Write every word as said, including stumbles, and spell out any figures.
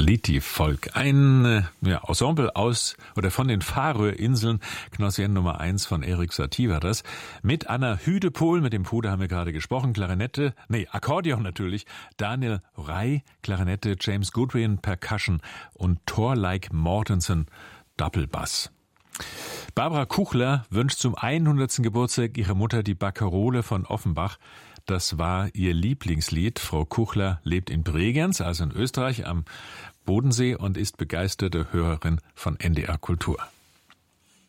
Liti-Volk, ein äh, ja, Ensemble aus oder von den Färöerinseln, Gnossien Nummer eins von Erik Satie war das, mit Anna Hüdepohl, mit dem Puder haben wir gerade gesprochen, Klarinette, nee, Akkordeon natürlich, Daniel Rey, Klarinette, James Goodwin, Percussion und Thorleik Mortensen, Doppelbass. Barbara Kuchler wünscht zum hundertsten Geburtstag ihrer Mutter die Barkarole von Offenbach. Das war ihr Lieblingslied. Frau Kuchler lebt in Bregenz, also in Österreich am Bodensee, und ist begeisterte Hörerin von N D R Kultur.